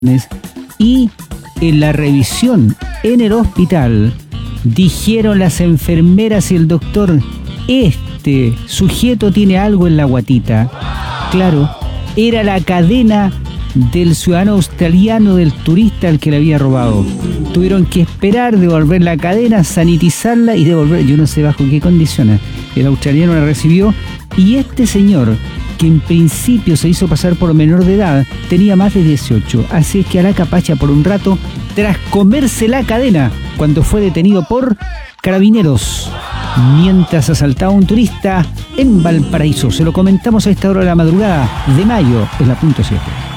y en la revisión en el hospital dijeron las enfermeras y el doctor: este sujeto tiene algo en la guatita. Claro, era la cadena del ciudadano australiano, del turista al que le había robado. Tuvieron que esperar, devolver la cadena, sanitizarla y devolver, yo no sé bajo qué condiciones. El australiano la recibió y este señor, que en principio se hizo pasar por menor de edad, tenía más de 18. Así es que a la capacha por un rato, tras comerse la cadena, cuando fue detenido por carabineros, mientras asaltaba a un turista en Valparaíso. Se lo comentamos a esta hora de la madrugada de mayo, en la punto 7.